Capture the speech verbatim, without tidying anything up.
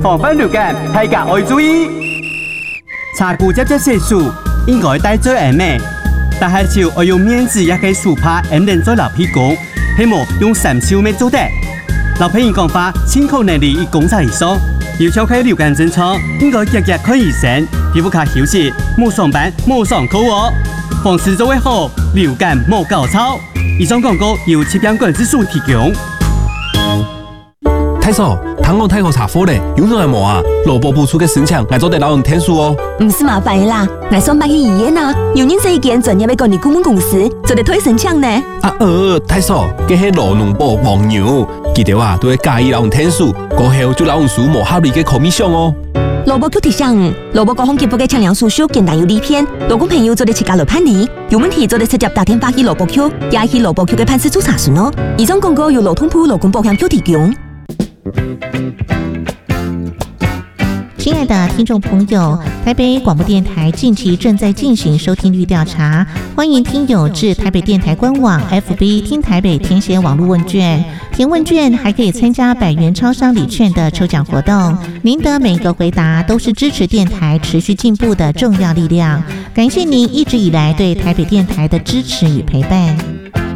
防范流感，大家要注意。查骨接接色素应该戴最严密，但係就要用面子一個手帕穩定在流屁股，希望用三手面做得。老朋友講話，清口能力以工作嚟說，要敲開流感症狀，應該日日看醫生，皮膚卡休息，冇上班冇上課喎，防治做會好，流感冇搞錯。以上廣告由疾病管制署提供。 太嫂，糖我太好查貨咧，有種係冇啊？勞保補助嘅申請，我做得老人天數哦。 唔是麻煩啦，我上班去醫院啊，有人這一間專業嘅管理顧問公司做得推申請呢。 啊呃，太嫂，佢係勞農部黃牛，記得啊都會介意老人天數，過後就老人數無合理嘅 commission 哦。 勞保局提醒，勞保各項給付嘅測量數據簡單有利騙，勞工朋友做得自家來辦理，有問題做得直接打電話去勞保局，也去勞保局嘅辦事處查詢哦。以上廣告由勞通部勞工保險局提供。 親愛的聽眾朋友，台北廣播電台近期正在進行收聽率調查，歡迎聽友至台北電台官網 F B 聽台北填寫網絡問卷，填問卷還可以參加百元超商禮券的抽獎活動，您的每個回答都是支持電台持續進步的重要力量，感謝您一直以來對台北電台的支持與陪伴。